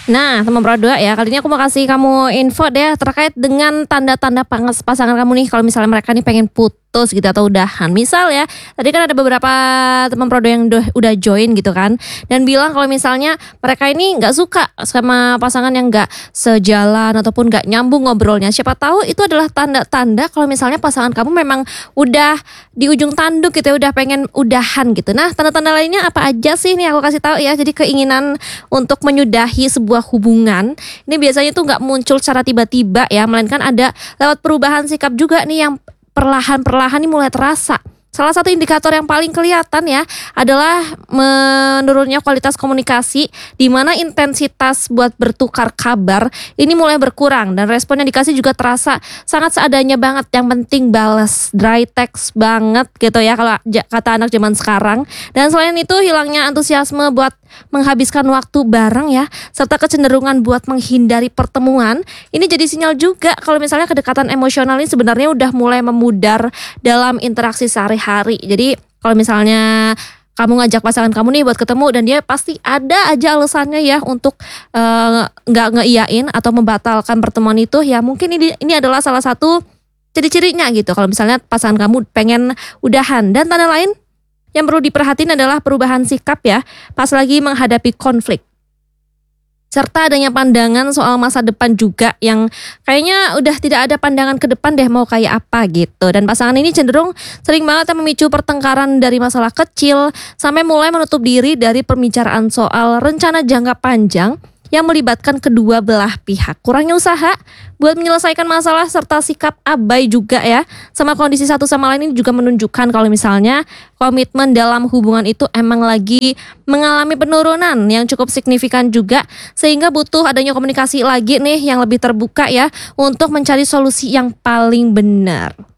Nah, teman berdua ya, kali ini aku mau kasih kamu info deh terkait dengan tanda-tanda pasangan kamu nih kalau misalnya mereka nih pengen putus gitu atau udahan. Misal ya, tadi kan ada beberapa teman berdua yang udah join gitu kan dan bilang kalau misalnya mereka ini nggak suka sama pasangan yang nggak sejalan ataupun nggak nyambung ngobrolnya. Siapa tahu itu adalah tanda-tanda kalau misalnya pasangan kamu memang udah di ujung tanduk gitu ya, udah pengen udahan gitu. Nah, tanda-tanda lainnya apa aja sih nih aku kasih tahu ya. Jadi keinginan untuk menyudahi sebuah hubungan ini biasanya tuh nggak muncul secara tiba-tiba ya, melainkan ada lewat perubahan sikap juga nih yang perlahan-perlahan ini mulai terasa. Salah satu indikator yang paling kelihatan ya adalah menurunnya kualitas komunikasi, di mana intensitas buat bertukar kabar ini mulai berkurang dan respon yang dikasih juga terasa sangat seadanya banget. Yang penting balas, dry text banget gitu ya kalau kata anak zaman sekarang. Dan selain itu hilangnya antusiasme buat menghabiskan waktu bareng ya, serta kecenderungan buat menghindari pertemuan. Ini jadi sinyal juga kalau misalnya kedekatan emosional ini sebenarnya udah mulai memudar dalam interaksi sehari-hari. Jadi kalau misalnya kamu ngajak pasangan kamu nih buat ketemu dan dia pasti ada aja alasannya ya untuk nggak ngeiyain atau membatalkan pertemuan itu, ya mungkin ini adalah salah satu ciri-cirinya gitu kalau misalnya pasangan kamu pengen udahan. Dan tanda lain yang perlu diperhatiin adalah perubahan sikap ya pas lagi menghadapi konflik, serta adanya pandangan soal masa depan juga yang kayaknya udah tidak ada pandangan ke depan deh mau kayak apa gitu. Dan pasangan ini cenderung sering banget memicu pertengkaran dari masalah kecil sampai mulai menutup diri dari pembicaraan soal rencana jangka panjang yang melibatkan kedua belah pihak. Kurangnya usaha buat menyelesaikan masalah serta sikap abai juga ya sama kondisi satu sama lain ini juga menunjukkan kalau misalnya komitmen dalam hubungan itu emang lagi mengalami penurunan yang cukup signifikan juga, sehingga butuh adanya komunikasi lagi nih yang lebih terbuka ya untuk mencari solusi yang paling benar.